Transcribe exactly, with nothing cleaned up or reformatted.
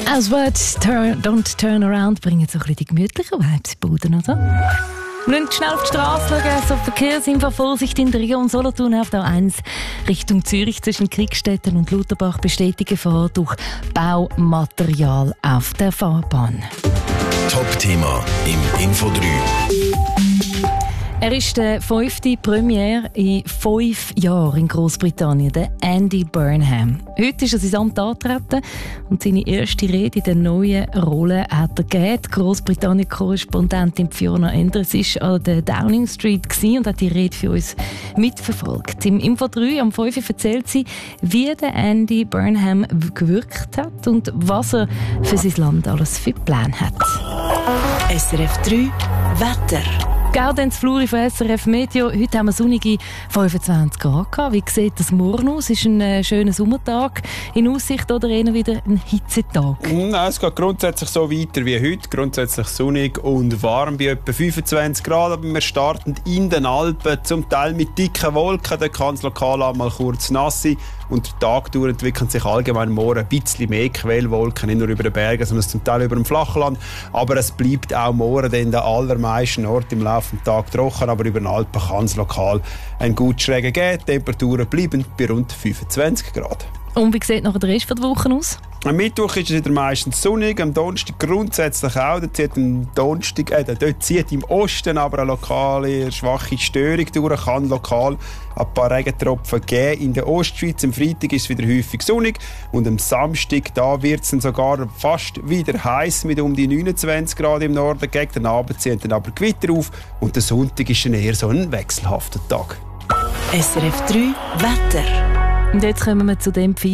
As Words turn, Don't Turn Around bringen so ein bisschen die gemütlichen Vibes in Boden, oder? Wir müssen schnell auf die Straße schauen, so Verkehrsinfo, Vorsicht in der Region Solothurn auf der A eins Richtung Zürich zwischen Kriegstetten und Lutherbach besteht die Gefahr durch Baumaterial auf der Fahrbahn. Top-Thema im Info drei. Er ist der fünfte Premiere in fünf Jahren in Großbritannien, der Andy Burnham. Heute ist er sein Amt angetreten und seine erste Rede in der neuen Rolle hat er gegeben. Die Großbritannien-Korrespondentin Fiona Enders war an der Downing Street und hat die Rede für uns mitverfolgt. Im Info drei am fünf Uhr erzählt sie, wie der Andy Burnham gewirkt hat und was er für sein Land alles für Pläne hat. S R F drei Wetter. Gaudenz Fluri von S R F Meteo. Heute haben wir sonnige fünfundzwanzig Grad gehabt. Wie sieht das morgen aus? Es ist ein äh, schöner Sommertag in Aussicht oder eher wieder ein Hitzetag? Nein, es geht grundsätzlich so weiter wie heute. Grundsätzlich sonnig und warm bei etwa fünfundzwanzig Grad. Aber wir starten in den Alpen, zum Teil mit dicken Wolken. Da kann es lokal auch mal kurz nass sein. Und der Tag durch entwickeln sich allgemein morgen ein bisschen mehr Quellwolken, nicht nur über den Bergen, sondern zum Teil über dem Flachland. Aber es bleibt auch morgen in den allermeisten Orten im Laufe des Tages trocken. Aber über den Alpen kann es lokal einen gut schrägen geben. Die Temperaturen bleiben bei rund fünfundzwanzig Grad. Und wie sieht noch der Rest der Woche aus? Am Mittwoch ist es wieder meistens sonnig, am Donnerstag grundsätzlich auch. Da zieht, am Donnerstag, äh, dort zieht im Osten aber eine lokale schwache Störung durch. Kann lokal ein paar Regentropfen geben in der Ostschweiz. Am Freitag ist es wieder häufig sonnig und am Samstag da wird es dann sogar fast wieder heiß mit um die neunundzwanzig Grad im Norden. Gegen den Abend ziehen dann aber Gewitter auf und der Sonntag ist dann eher so ein wechselhafter Tag. S R F drei Wetter. Und jetzt kommen wir zu dem